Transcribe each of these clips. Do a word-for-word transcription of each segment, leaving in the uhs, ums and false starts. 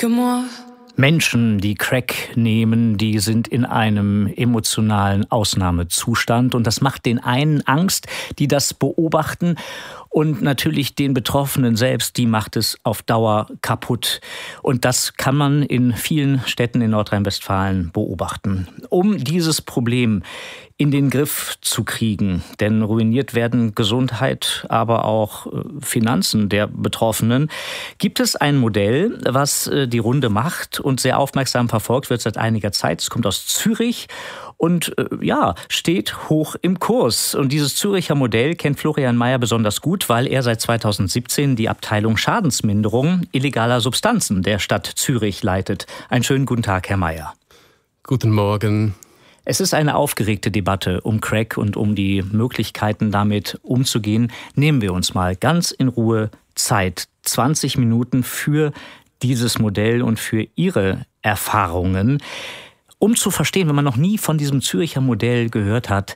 que moi. Menschen, die Crack nehmen, die sind in einem emotionalen Ausnahmezustand. Und das macht den einen Angst, die das beobachten. Und natürlich den Betroffenen selbst, die macht es auf Dauer kaputt. Und das kann man in vielen Städten in Nordrhein-Westfalen beobachten. Um dieses Problem in den Griff zu kriegen, denn ruiniert werden Gesundheit, aber auch Finanzen der Betroffenen, gibt es ein Modell, was die Runde macht und sehr aufmerksam verfolgt wird seit einiger Zeit. Es kommt aus Zürich und ja, steht hoch im Kurs. Und dieses Züricher Modell kennt Florian Mayer besonders gut, weil er seit zweitausendsiebzehn die Abteilung Schadensminderung illegaler Substanzen der Stadt Zürich leitet. Einen schönen guten Tag, Herr Mayer. Guten Morgen. Es ist eine aufgeregte Debatte um Crack und um die Möglichkeiten, damit umzugehen. Nehmen wir uns mal ganz in Ruhe Zeit, zwanzig Minuten für dieses Modell und für Ihre Erfahrungen. Um zu verstehen, wenn man noch nie von diesem Züricher Modell gehört hat,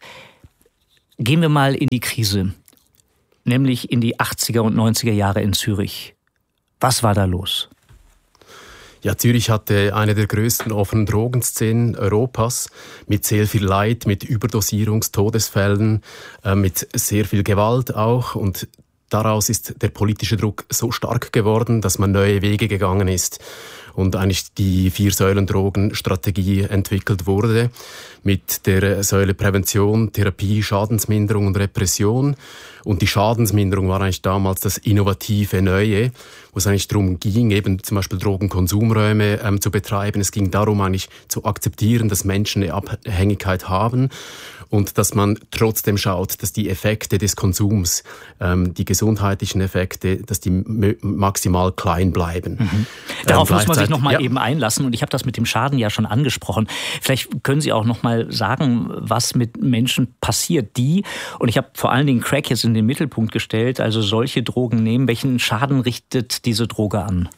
gehen wir mal in die Krise, nämlich in die achtziger und neunziger Jahre in Zürich. Was war da los? Ja, Zürich hatte eine der größten offenen Drogenszenen Europas mit sehr viel Leid, mit Überdosierungs-, Todesfällen, äh, mit sehr viel Gewalt auch. Und daraus ist der politische Druck so stark geworden, dass man neue Wege gegangen ist und eigentlich die Vier-Säulen-Drogen-Strategie entwickelt wurde mit der Säule Prävention, Therapie, Schadensminderung und Repression. Und die Schadensminderung war eigentlich damals das innovative Neue, wo es eigentlich darum ging, eben zum Beispiel Drogenkonsumräume ähm, zu betreiben. Es ging darum, eigentlich zu akzeptieren, dass Menschen eine Abhängigkeit haben und dass man trotzdem schaut, dass die Effekte des Konsums, ähm, die gesundheitlichen Effekte, dass die m- maximal klein bleiben. Mhm. Darauf ähm, muss man sich noch mal ja. eben einlassen. Und ich habe das mit dem Schaden ja schon angesprochen. Vielleicht können Sie auch noch mal sagen, was mit Menschen passiert, die, und ich habe vor allen Dingen Crack jetzt in den Mittelpunkt gestellt, also solche Drogen nehmen. Welchen Schaden richtet diese Droge an?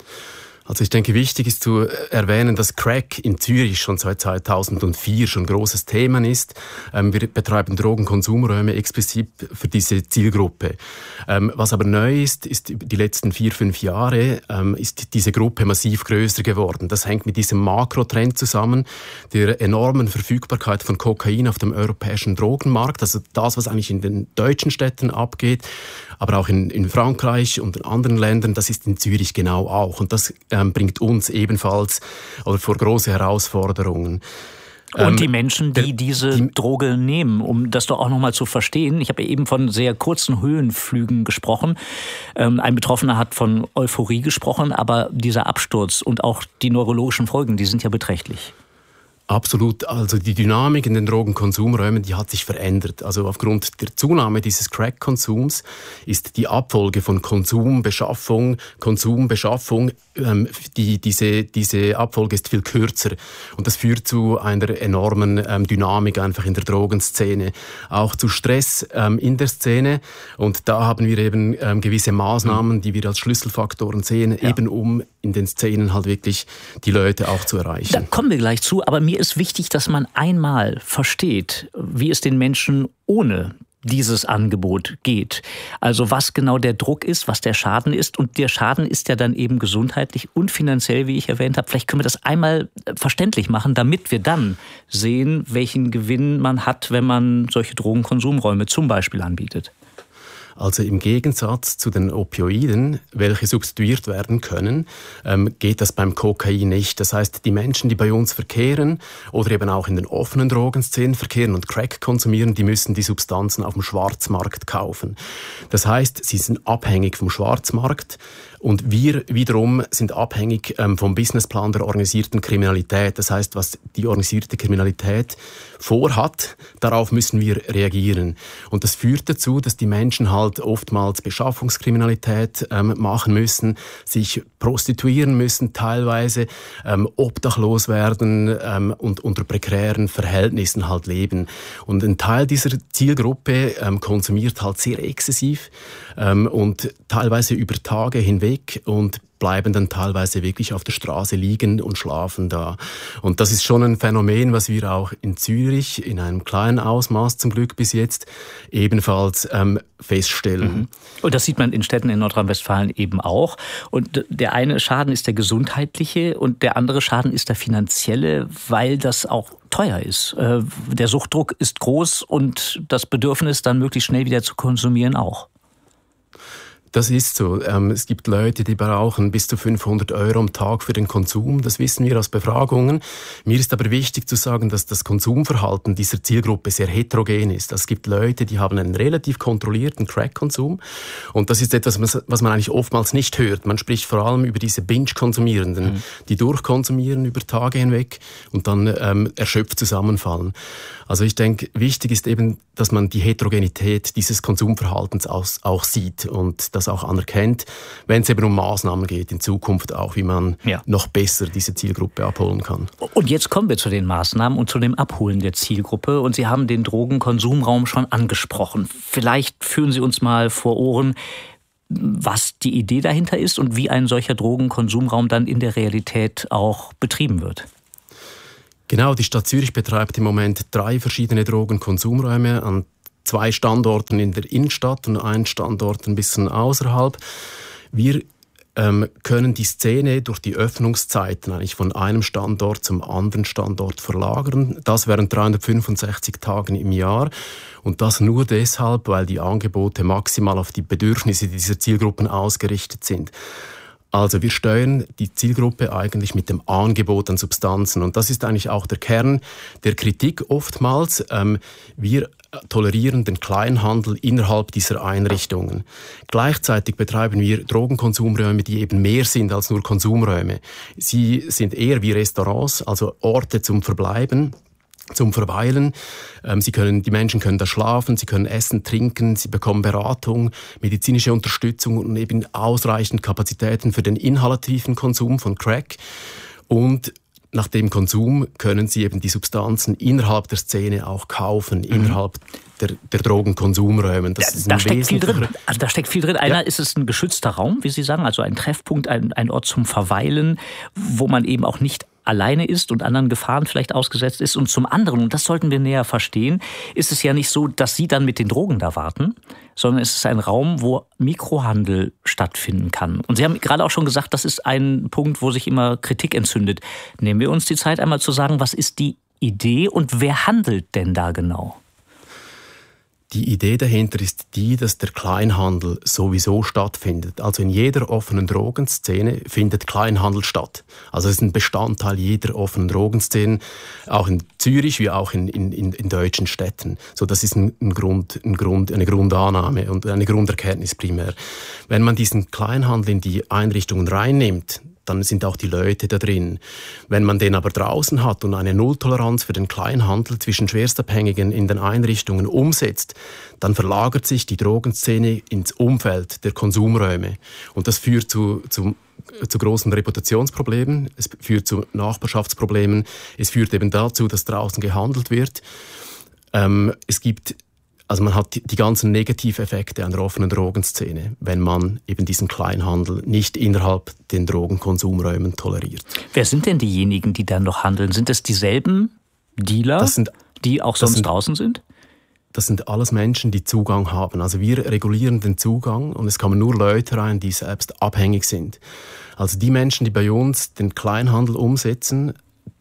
Also ich denke, wichtig ist zu erwähnen, dass Crack in Zürich schon seit zweitausendvier schon ein großes Thema ist. Ähm, wir betreiben Drogenkonsumräume explizit für diese Zielgruppe. Ähm, was aber neu ist, ist die letzten vier, fünf Jahre ähm, ist diese Gruppe massiv größer geworden. Das hängt mit diesem Makrotrend zusammen, der enormen Verfügbarkeit von Kokain auf dem europäischen Drogenmarkt. Also das, was eigentlich in den deutschen Städten abgeht, aber auch in, in Frankreich und in anderen Ländern, das ist in Zürich genau auch. Und das ähm, bringt uns ebenfalls oder vor große Herausforderungen. Und ähm, die Menschen, die diese die, Droge nehmen, um das doch auch noch mal zu verstehen. Ich habe ja eben von sehr kurzen Höhenflügen gesprochen. Ähm, ein Betroffener hat von Euphorie gesprochen, aber dieser Absturz und auch die neurologischen Folgen, die sind ja beträchtlich. Absolut. Also die Dynamik in den Drogenkonsumräumen, die hat sich verändert. Also aufgrund der Zunahme dieses Crack-Konsums ist die Abfolge von Konsum, Beschaffung, Konsum, Beschaffung, ähm, die, diese, diese Abfolge ist viel kürzer. Und das führt zu einer enormen ähm, Dynamik einfach in der Drogenszene. Auch zu Stress ähm, in der Szene. Und da haben wir eben ähm, gewisse Maßnahmen, die wir als Schlüsselfaktoren sehen, ja. eben um in den Szenen halt wirklich die Leute auch zu erreichen. Da kommen wir gleich zu, aber mir ist wichtig, dass man einmal versteht, wie es den Menschen ohne dieses Angebot geht. Also was genau der Druck ist, was der Schaden ist. Und der Schaden ist ja dann eben gesundheitlich und finanziell, wie ich erwähnt habe. Vielleicht können wir das einmal verständlich machen, damit wir dann sehen, welchen Gewinn man hat, wenn man solche Drogenkonsumräume zum Beispiel anbietet. Also im Gegensatz zu den Opioiden, welche substituiert werden können, ähm, geht das beim Kokain nicht. Das heißt, die Menschen, die bei uns verkehren oder eben auch in den offenen Drogenszenen verkehren und Crack konsumieren, die müssen die Substanzen auf dem Schwarzmarkt kaufen. Das heißt, sie sind abhängig vom Schwarzmarkt. Und wir wiederum sind abhängig ähm, vom Businessplan der organisierten Kriminalität. Das heißt, was die organisierte Kriminalität vorhat, darauf müssen wir reagieren. Und das führt dazu, dass die Menschen halt oftmals Beschaffungskriminalität ähm, machen müssen, sich prostituieren müssen teilweise, ähm, obdachlos werden ähm, und unter prekären Verhältnissen halt leben. Und ein Teil dieser Zielgruppe ähm, konsumiert halt sehr exzessiv ähm, und teilweise über Tage hinweg und bleiben dann teilweise wirklich auf der Straße liegen und schlafen da. Und das ist schon ein Phänomen, was wir auch in Zürich in einem kleinen Ausmaß zum Glück bis jetzt ebenfalls ähm, feststellen. Mhm. Und das sieht man in Städten in Nordrhein-Westfalen eben auch. Und der eine Schaden ist der gesundheitliche und der andere Schaden ist der finanzielle, weil das auch teuer ist. Der Suchtdruck ist groß und das Bedürfnis, dann möglichst schnell wieder zu konsumieren, auch. Das ist so. Es gibt Leute, die brauchen bis zu fünfhundert Euro am Tag für den Konsum. Das wissen wir aus Befragungen. Mir ist aber wichtig zu sagen, dass das Konsumverhalten dieser Zielgruppe sehr heterogen ist. Es gibt Leute, die haben einen relativ kontrollierten Crack-Konsum. Und das ist etwas, was man eigentlich oftmals nicht hört. Man spricht vor allem über diese Binge-Konsumierenden, mhm. die durchkonsumieren über Tage hinweg und dann ähm, erschöpft zusammenfallen. Also ich denke, wichtig ist eben, dass man die Heterogenität dieses Konsumverhaltens auch, auch sieht und das auch anerkennt, wenn es eben um Maßnahmen geht in Zukunft auch, wie man ja. noch besser diese Zielgruppe abholen kann. Und jetzt kommen wir zu den Maßnahmen und zu dem Abholen der Zielgruppe. Und Sie haben den Drogenkonsumraum schon angesprochen. Vielleicht führen Sie uns mal vor Ohren, was die Idee dahinter ist und wie ein solcher Drogenkonsumraum dann in der Realität auch betrieben wird. Genau, die Stadt Zürich betreibt im Moment drei verschiedene Drogenkonsumräume an zwei Standorten in der Innenstadt und einen Standort ein bisschen außerhalb. Wir ähm, können die Szene durch die Öffnungszeiten eigentlich von einem Standort zum anderen Standort verlagern. Das während dreihundertfünfundsechzig Tagen im Jahr. Und das nur deshalb, weil die Angebote maximal auf die Bedürfnisse dieser Zielgruppen ausgerichtet sind. Also wir steuern die Zielgruppe eigentlich mit dem Angebot an Substanzen. Und das ist eigentlich auch der Kern der Kritik oftmals. Ähm, wir tolerieren den Kleinhandel innerhalb dieser Einrichtungen. Gleichzeitig betreiben wir Drogenkonsumräume, die eben mehr sind als nur Konsumräume. Sie sind eher wie Restaurants, also Orte zum Verbleiben, zum Verweilen. Ähm, sie können, die Menschen können da schlafen, sie können essen, trinken, sie bekommen Beratung, medizinische Unterstützung und eben ausreichend Kapazitäten für den inhalativen Konsum von Crack. Und nach dem Konsum können sie eben die Substanzen innerhalb der Szene auch kaufen, mhm. innerhalb der, der Drogenkonsumräume. Das da, ist da steckt viel drin. Also da steckt viel drin. Einer ja. ist es ein geschützter Raum, wie Sie sagen, also ein Treffpunkt, ein, ein Ort zum Verweilen, wo man eben auch nicht alleine ist und anderen Gefahren vielleicht ausgesetzt ist. Und zum anderen, und das sollten wir näher verstehen, ist es ja nicht so, dass Sie dann mit den Drogen da warten, sondern es ist ein Raum, wo Mikrohandel stattfinden kann. Und Sie haben gerade auch schon gesagt, das ist ein Punkt, wo sich immer Kritik entzündet. Nehmen wir uns die Zeit einmal zu sagen, was ist die Idee und wer handelt denn da genau? Die Idee dahinter ist die, dass der Kleinhandel sowieso stattfindet. Also in jeder offenen Drogenszene findet Kleinhandel statt. Also es ist ein Bestandteil jeder offenen Drogenszene, auch in Zürich wie auch in, in, in deutschen Städten. So, das ist ein, ein Grund, ein Grund, eine Grundannahme und eine Grunderkenntnis primär. Wenn man diesen Kleinhandel in die Einrichtungen reinnimmt, dann sind auch die Leute da drin. Wenn man den aber draußen hat und eine Nulltoleranz für den Kleinhandel zwischen Schwerstabhängigen in den Einrichtungen umsetzt, dann verlagert sich die Drogenszene ins Umfeld der Konsumräume. Und das führt zu, zu, zu großen Reputationsproblemen, es führt zu Nachbarschaftsproblemen, es führt eben dazu, dass draußen gehandelt wird. Ähm, es gibt Also man hat die ganzen Negativeffekte einer offenen Drogenszene, wenn man eben diesen Kleinhandel nicht innerhalb den Drogenkonsumräumen toleriert. Wer sind denn diejenigen, die dann noch handeln? Sind es dieselben Dealer, das sind, die auch sonst sind, draußen sind? Das sind alles Menschen, die Zugang haben. Also wir regulieren den Zugang und es kommen nur Leute rein, die selbst abhängig sind. Also die Menschen, die bei uns den Kleinhandel umsetzen,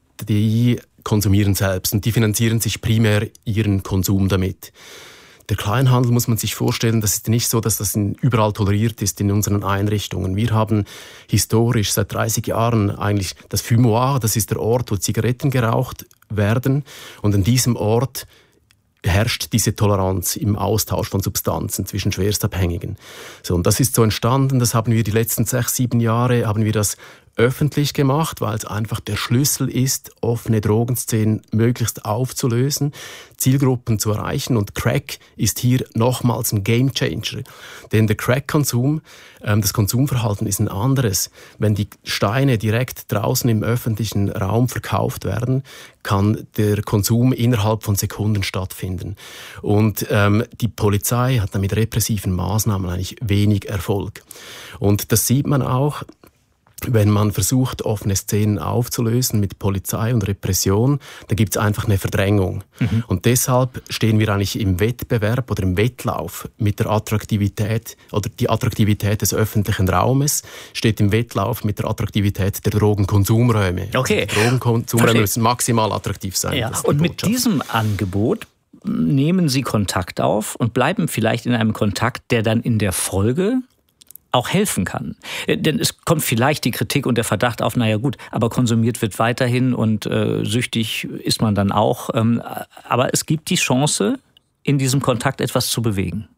die konsumieren selbst und die finanzieren sich primär ihren Konsum damit. Der Kleinhandel muss man sich vorstellen, das ist nicht so, dass das überall toleriert ist in unseren Einrichtungen. Wir haben historisch seit dreißig Jahren eigentlich das Fumoir, das ist der Ort, wo Zigaretten geraucht werden. Und an diesem Ort herrscht diese Toleranz im Austausch von Substanzen zwischen Schwerstabhängigen. So, und das ist so entstanden, das haben wir die letzten sechs, sieben Jahre, haben wir das öffentlich gemacht, weil es einfach der Schlüssel ist, offene Drogenszenen möglichst aufzulösen, Zielgruppen zu erreichen. Und Crack ist hier nochmals ein Gamechanger. Denn der Crack-Konsum, ähm, das Konsumverhalten ist ein anderes. Wenn die Steine direkt draußen im öffentlichen Raum verkauft werden, kann der Konsum innerhalb von Sekunden stattfinden. Und ähm, die Polizei hat dann mit repressiven Maßnahmen eigentlich wenig Erfolg. Und das sieht man auch. wenn man versucht, offene Szenen aufzulösen mit Polizei und Repression, dann gibt es einfach eine Verdrängung. Mhm. Und deshalb stehen wir eigentlich im Wettbewerb oder im Wettlauf mit der Attraktivität oder die Attraktivität des öffentlichen Raumes steht im Wettlauf mit der Attraktivität der Drogenkonsumräume. Okay. Also die Drogenkonsumräume müssen maximal attraktiv sein. Ja. Und mit diesem Angebot nehmen Sie Kontakt auf und bleiben vielleicht in einem Kontakt, der dann in der Folge auch helfen kann. Denn es kommt vielleicht die Kritik und der Verdacht auf, naja gut, aber konsumiert wird weiterhin und äh, süchtig ist man dann auch. Ähm, aber es gibt die Chance, in diesem Kontakt etwas zu bewegen.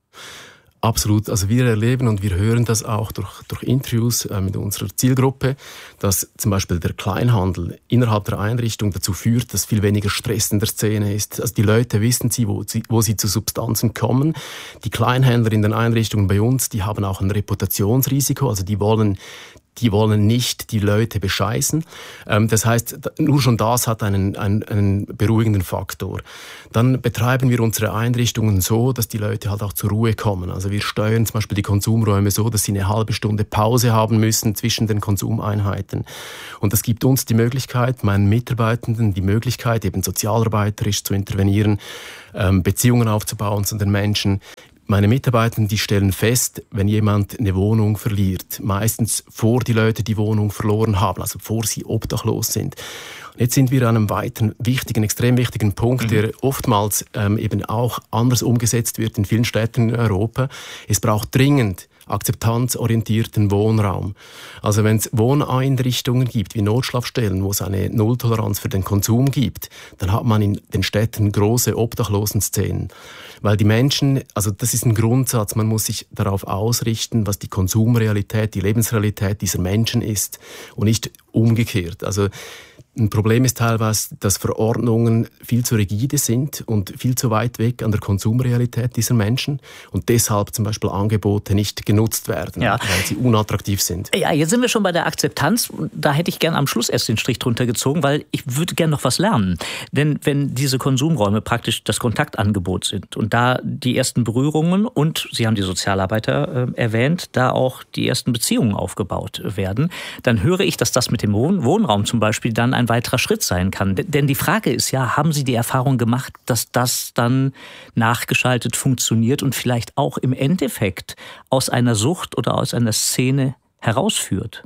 Absolut. Also wir erleben und wir hören das auch durch, durch Interviews äh, mit unserer Zielgruppe, dass zum Beispiel der Kleinhandel innerhalb der Einrichtung dazu führt, dass viel weniger Stress in der Szene ist. Also die Leute wissen sie, wo sie, wo sie zu Substanzen kommen. Die Kleinhändler in den Einrichtungen bei uns, die haben auch ein Reputationsrisiko. Also die wollen Die wollen nicht die Leute bescheißen. Das heißt, nur schon das hat einen, einen, einen beruhigenden Faktor. Dann betreiben wir unsere Einrichtungen so, dass die Leute halt auch zur Ruhe kommen. Also wir steuern zum Beispiel die Konsumräume so, dass sie eine halbe Stunde Pause haben müssen zwischen den Konsumeinheiten. Und das gibt uns die Möglichkeit, meinen Mitarbeitenden die Möglichkeit, eben sozialarbeiterisch zu intervenieren, Beziehungen aufzubauen zu den Menschen. Meine Mitarbeiter, die stellen fest, wenn jemand eine Wohnung verliert, meistens vor die Leute die Wohnung verloren haben, also vor sie obdachlos sind. Und jetzt sind wir an einem weiteren wichtigen, extrem wichtigen Punkt, mhm. der oftmals ähm, eben auch anders umgesetzt wird in vielen Städten in Europa. Es braucht dringend akzeptanzorientierten Wohnraum. Also wenn es Wohneinrichtungen gibt, wie Notschlafstellen, wo es eine Nulltoleranz für den Konsum gibt, dann hat man in den Städten große Obdachlosenszenen. Weil die Menschen, also das ist ein Grundsatz, man muss sich darauf ausrichten, was die Konsumrealität, die Lebensrealität dieser Menschen ist und nicht umgekehrt. Also ein Problem ist teilweise, dass Verordnungen viel zu rigide sind und viel zu weit weg an der Konsumrealität dieser Menschen und deshalb zum Beispiel Angebote nicht genutzt werden, ja. weil sie unattraktiv sind. Ja, jetzt sind wir schon bei der Akzeptanz. Da hätte ich gern am Schluss erst den Strich drunter gezogen, weil ich würde gern noch was lernen. Denn wenn diese Konsumräume praktisch das Kontaktangebot sind und da die ersten Berührungen und, Sie haben die Sozialarbeiter äh, erwähnt, da auch die ersten Beziehungen aufgebaut werden, dann höre ich, dass das mit dem Wohn- Wohnraum zum Beispiel dann ein weiterer Schritt sein kann. Denn die Frage ist ja, haben Sie die Erfahrung gemacht, dass das dann nachgeschaltet funktioniert und vielleicht auch im Endeffekt aus einer Sucht oder aus einer Szene herausführt?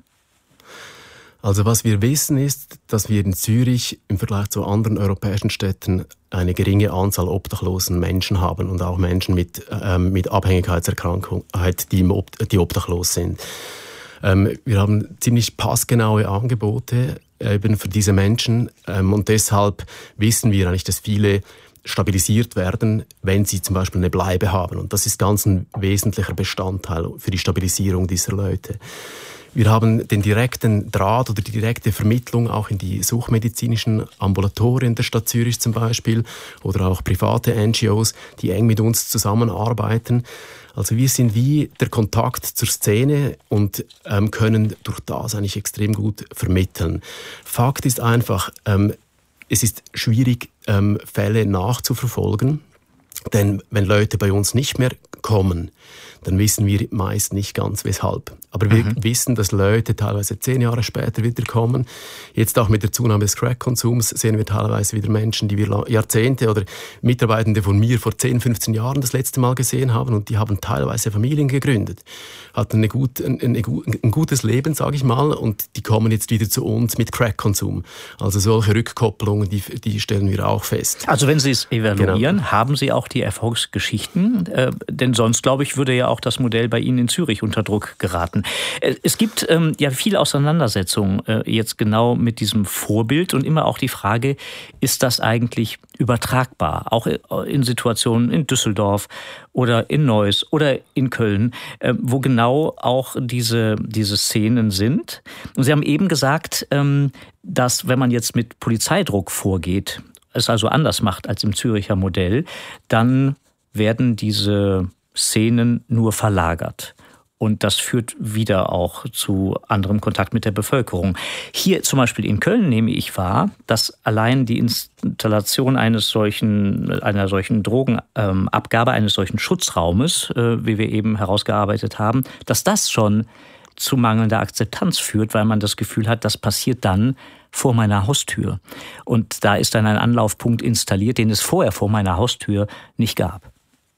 Also was wir wissen ist, dass wir in Zürich im Vergleich zu anderen europäischen Städten eine geringe Anzahl obdachlosen Menschen haben und auch Menschen mit, ähm, mit Abhängigkeitserkrankung, die, im Ob- die obdachlos sind. Ähm, wir haben ziemlich passgenaue Angebote eben für diese Menschen ähm, und deshalb wissen wir eigentlich, dass viele stabilisiert werden, wenn sie zum Beispiel eine Bleibe haben. Und das ist ganz ein wesentlicher Bestandteil für die Stabilisierung dieser Leute. Wir haben den direkten Draht oder die direkte Vermittlung auch in die suchtmedizinischen Ambulatorien der Stadt Zürich zum Beispiel oder auch private N G Os, die eng mit uns zusammenarbeiten. Also wir sind wie der Kontakt zur Szene und ähm, können durch das eigentlich extrem gut vermitteln. Fakt ist einfach, ähm, es ist schwierig, ähm, Fälle nachzuverfolgen, denn wenn Leute bei uns nicht mehr kommen, dann wissen wir meist nicht ganz weshalb. Aber wir mhm. wissen, dass Leute teilweise zehn Jahre später wieder kommen. Jetzt auch mit der Zunahme des Crack-Konsums sehen wir teilweise wieder Menschen, die wir Jahrzehnte oder Mitarbeitende von mir vor zehn, fünfzehn Jahren das letzte Mal gesehen haben und die haben teilweise Familien gegründet, hatten eine gut, ein, ein, ein gutes Leben, sage ich mal, und die kommen jetzt wieder zu uns mit Crack-Konsum. Also solche Rückkopplungen, die, die stellen wir auch fest. Also wenn Sie es evaluieren, genau. haben Sie auch die Erfolgsgeschichten? Äh, denn sonst, glaube ich, würde ja auch das Modell bei Ihnen in Zürich unter Druck geraten. Es gibt ähm, ja viel Auseinandersetzung äh, jetzt genau mit diesem Vorbild und immer auch die Frage, ist das eigentlich übertragbar? Auch in Situationen in Düsseldorf oder in Neuss oder in Köln, äh, wo genau auch diese, diese Szenen sind. Und Sie haben eben gesagt, ähm, dass wenn man jetzt mit Polizeidruck vorgeht, es also anders macht als im Züricher Modell, dann werden diese Szenen nur verlagert. Und das führt wieder auch zu anderem Kontakt mit der Bevölkerung. Hier zum Beispiel in Köln nehme ich wahr, dass allein die Installation eines solchen, einer solchen Drogenabgabe, eines solchen Schutzraumes, wie wir eben herausgearbeitet haben, dass das schon zu mangelnder Akzeptanz führt, weil man das Gefühl hat, das passiert dann vor meiner Haustür. Und da ist dann ein Anlaufpunkt installiert, den es vorher vor meiner Haustür nicht gab.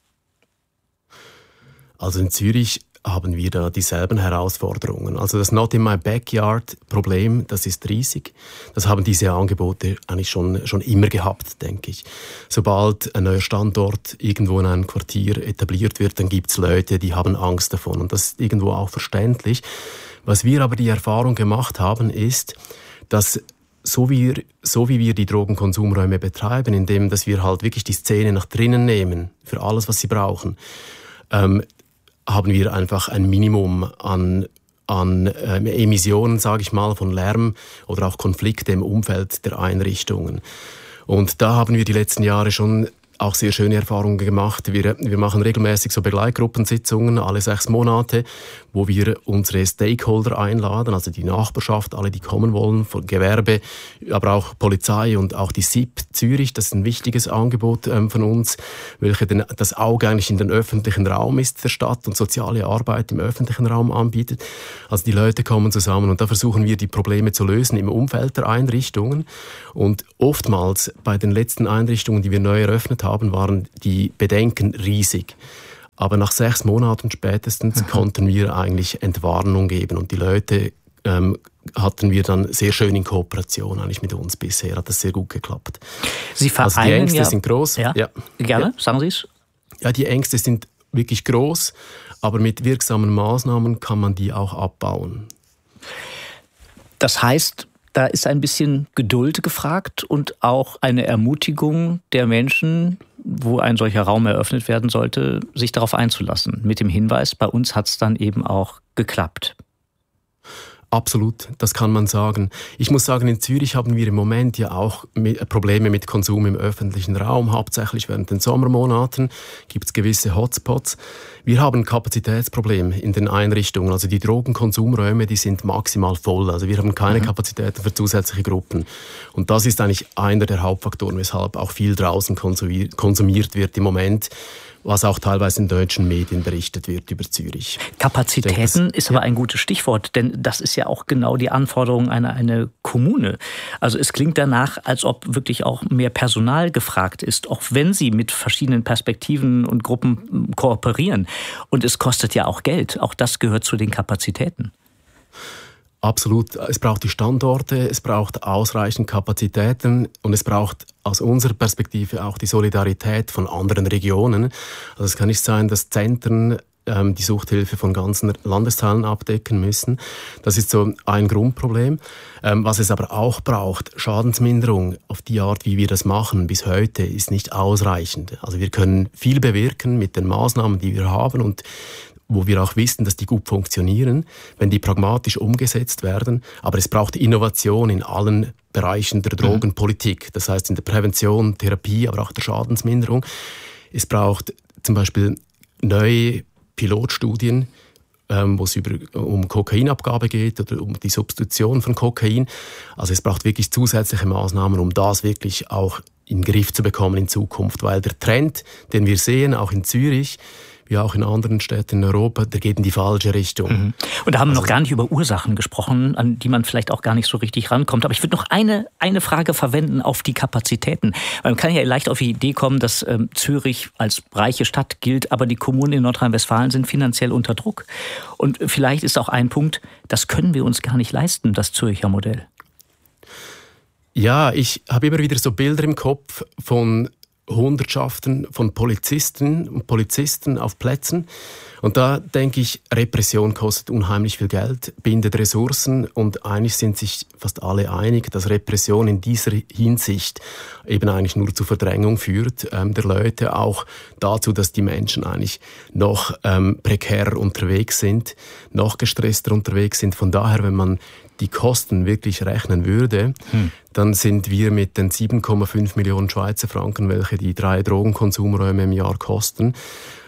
Also in Zürich haben wir da dieselben Herausforderungen. Also das Not in my backyard Problem, das ist riesig. Das haben diese Angebote eigentlich schon, schon immer gehabt, denke ich. Sobald ein neuer Standort irgendwo in einem Quartier etabliert wird, dann gibt es Leute, die haben Angst davon. Und das ist irgendwo auch verständlich. Was wir aber die Erfahrung gemacht haben, ist, dass so wie, so wie wir die Drogenkonsumräume betreiben, indem dass wir halt wirklich die Szene nach drinnen nehmen, für alles, was sie brauchen, ähm, haben wir einfach ein Minimum an, an ähm, Emissionen, sage ich mal, von Lärm oder auch Konflikte im Umfeld der Einrichtungen. Und da haben wir die letzten Jahre schon auch sehr schöne Erfahrungen gemacht. Wir, wir machen regelmäßig so Begleitgruppensitzungen alle sechs Monate, wo wir unsere Stakeholder einladen, also die Nachbarschaft, alle, die kommen wollen, von Gewerbe, aber auch Polizei und auch die S I P Zürich. Das ist ein wichtiges Angebot ähm, von uns, welche den, das Auge eigentlich in den öffentlichen Raum ist der Stadt und soziale Arbeit im öffentlichen Raum anbietet. Also die Leute kommen zusammen und da versuchen wir, die Probleme zu lösen im Umfeld der Einrichtungen. Und oftmals bei den letzten Einrichtungen, die wir neu eröffnet haben, waren die Bedenken riesig. Aber nach sechs Monaten spätestens mhm. konnten wir eigentlich Entwarnung geben und die Leute ähm, hatten wir dann sehr schön in Kooperation eigentlich mit uns bisher. Hat das sehr gut geklappt. Sie vereinen also die Ängste ja, sind groß. Ja, ja. Gerne, ja. Sagen Sie es. Ja, die Ängste sind wirklich groß, aber mit wirksamen Maßnahmen kann man die auch abbauen. Das heißt, da ist ein bisschen Geduld gefragt und auch eine Ermutigung der Menschen, wo ein solcher Raum eröffnet werden sollte, sich darauf einzulassen. Mit dem Hinweis, bei uns hat es dann eben auch geklappt. Absolut, das kann man sagen. Ich muss sagen, in Zürich haben wir im Moment ja auch Probleme mit Konsum im öffentlichen Raum. Hauptsächlich während den Sommermonaten gibt es gewisse Hotspots. Wir haben ein Kapazitätsproblem in den Einrichtungen. Also die Drogenkonsumräume, die sind maximal voll. Also wir haben keine mhm. Kapazitäten für zusätzliche Gruppen. Und das ist eigentlich einer der Hauptfaktoren, weshalb auch viel draußen konsumiert wird im Moment, was auch teilweise in deutschen Medien berichtet wird über Zürich. Kapazitäten denke, ist aber ja. ein gutes Stichwort, denn das ist ja auch genau die Anforderung einer eine Kommune. Also es klingt danach, als ob wirklich auch mehr Personal gefragt ist, auch wenn sie mit verschiedenen Perspektiven und Gruppen kooperieren. Und es kostet ja auch Geld. Auch das gehört zu den Kapazitäten. Absolut. Es braucht die Standorte, es braucht ausreichend Kapazitäten und es braucht aus unserer Perspektive auch die Solidarität von anderen Regionen. Also es kann nicht sein, dass Zentren ähm, die Suchthilfe von ganzen Landesteilen abdecken müssen. Das ist so ein Grundproblem. Ähm, was es aber auch braucht, Schadensminderung auf die Art, wie wir das machen, bis heute ist nicht ausreichend. Also wir können viel bewirken mit den Maßnahmen, die wir haben und wo wir auch wissen, dass die gut funktionieren, wenn die pragmatisch umgesetzt werden. Aber es braucht Innovation in allen Bereichen der Drogenpolitik. Das heißt in der Prävention, Therapie, aber auch der Schadensminderung. Es braucht zum Beispiel neue Pilotstudien, ähm, wo es über, um Kokainabgabe geht oder um die Substitution von Kokain. Also es braucht wirklich zusätzliche Maßnahmen, um das wirklich auch in den Griff zu bekommen in Zukunft. Weil der Trend, den wir sehen, auch in Zürich, wie auch in anderen Städten in Europa, der geht in die falsche Richtung. Mhm. Und da haben wir also noch gar nicht über Ursachen gesprochen, an die man vielleicht auch gar nicht so richtig rankommt. Aber ich würde noch eine, eine Frage verwenden auf die Kapazitäten. Man kann ja leicht auf die Idee kommen, dass ähm, Zürich als reiche Stadt gilt, aber die Kommunen in Nordrhein-Westfalen sind finanziell unter Druck. Und vielleicht ist auch ein Punkt, das können wir uns gar nicht leisten, das Zürcher Modell. Ja, ich habe immer wieder so Bilder im Kopf von Hundertschaften von Polizisten und Polizisten auf Plätzen. Und da denke ich, Repression kostet unheimlich viel Geld, bindet Ressourcen und eigentlich sind sich fast alle einig, dass Repression in dieser Hinsicht eben eigentlich nur zu Verdrängung führt ähm, der Leute, auch dazu, dass die Menschen eigentlich noch ähm, prekärer unterwegs sind, noch gestresster unterwegs sind. Von daher, wenn man die Kosten wirklich rechnen würde, hm. dann sind wir mit den sieben Komma fünf Millionen Schweizer Franken, welche die drei Drogenkonsumräume im Jahr kosten,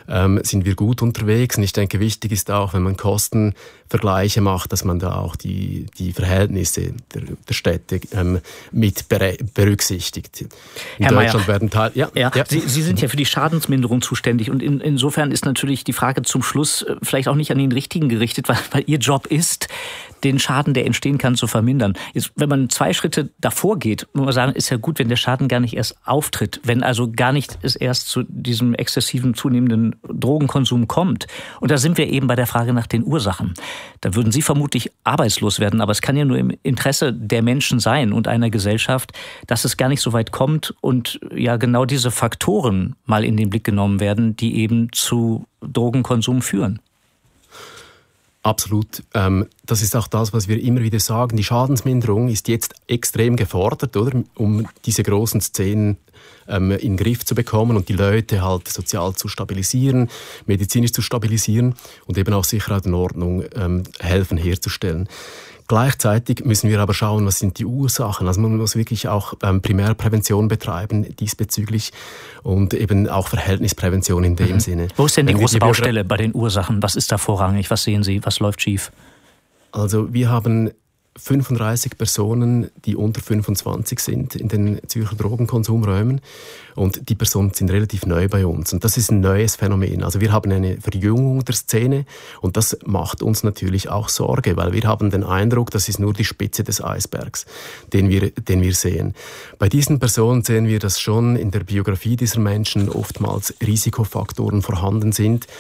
ähm, sind wir gut unterwegs. Und ich denke, wichtig ist auch, wenn man Kostenvergleiche macht, dass man da auch die, die Verhältnisse der, der Städte ähm, mit berücksichtigt. In Herr Deutschland Mayer, werden Teil, ja, ja, ja. Sie, Sie sind ja für die Schadensminderung zuständig und in, insofern ist natürlich die Frage zum Schluss vielleicht auch nicht an den Richtigen gerichtet, weil, weil Ihr Job ist, den Schaden, der entstehen kann, zu vermindern. Jetzt, wenn man zwei Schritte davor geht, muss man sagen, ist ja gut, wenn der Schaden gar nicht erst auftritt, wenn also gar nicht es erst zu diesem exzessiven, zunehmenden Drogenkonsum kommt. Und da sind wir eben bei der Frage nach den Ursachen. Da würden Sie vermutlich arbeitslos werden, aber es kann ja nur im Interesse der Menschen sein und einer Gesellschaft, dass es gar nicht so weit kommt und ja genau diese Faktoren mal in den Blick genommen werden, die eben zu Drogenkonsum führen. Absolut. Ähm, das ist auch das, was wir immer wieder sagen. Die Schadensminderung ist jetzt extrem gefordert, oder? Um diese großen Szenen ähm, in den Griff zu bekommen und die Leute halt sozial zu stabilisieren, medizinisch zu stabilisieren und eben auch Sicherheit und Ordnung ähm, helfen herzustellen. Gleichzeitig müssen wir aber schauen, was sind die Ursachen. Also man muss wirklich auch ähm, Primärprävention betreiben diesbezüglich und eben auch Verhältnisprävention in dem mhm. Sinne. Wo ist denn die Wenn große die Baustelle bei den Ursachen? Was ist da vorrangig? Was sehen Sie? Was läuft schief? Also wir haben fünfunddreißig Personen, die unter fünfundzwanzig sind in den Zürcher Drogenkonsumräumen. Und die Personen sind relativ neu bei uns. Und das ist ein neues Phänomen. Also wir haben eine Verjüngung der Szene und das macht uns natürlich auch Sorge, weil wir haben den Eindruck, das ist nur die Spitze des Eisbergs, den wir, den wir sehen. Bei diesen Personen sehen wir, dass schon in der Biografie dieser Menschen oftmals Risikofaktoren vorhanden sind,